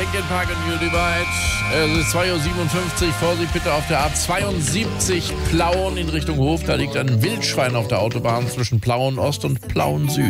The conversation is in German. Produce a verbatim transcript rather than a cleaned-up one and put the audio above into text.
Linkin Park und New Divide. Es ist zwei Uhr siebenundfünfzig. Vorsicht bitte auf der A zweiundsiebzig Plauen in Richtung Hof. Da liegt ein Wildschwein auf der Autobahn zwischen Plauen Ost und Plauen Süd.